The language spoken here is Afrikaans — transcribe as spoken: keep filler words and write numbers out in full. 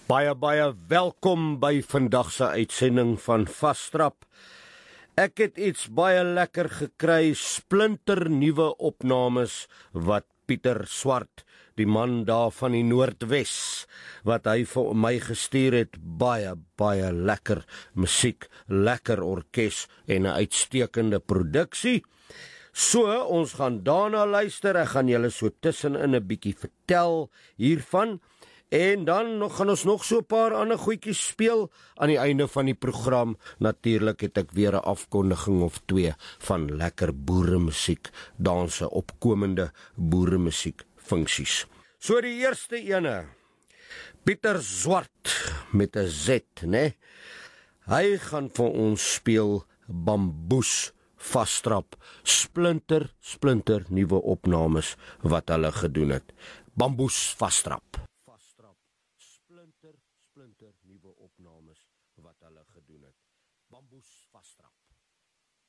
Baie, baie welkom by vandag se uitsending van Vastrap. Ek het iets baie lekker gekry, splinter nuwe opnames wat Pieter Swart, die man daar van die Noordwes, wat hy vir my gestuur het, baie, baie lekker musiek, lekker orkes en 'n uitstekende produksie. So, ons gaan daarna luister, ek gaan julle so tussenin 'n bietjie vertel hiervan, en dan nog, gaan ons nog so 'n paar ander goedjies speel aan die einde van die program. Natuurlik het ek weer 'n afkondiging of twee van lekker boeremusiek, danse, opkomende boeremusiek funksies. So die eerste ene, Pieter Swart met 'n Z, né? Hy gaan vir ons speel Bamboes Vastrap, splinter, splinter nuwe opnames wat hulle gedoen het. Bamboes Vastrap. Vastrap, splinter, splinter nuwe opnames wat hulle gedoen het. Bamboes Vastrap.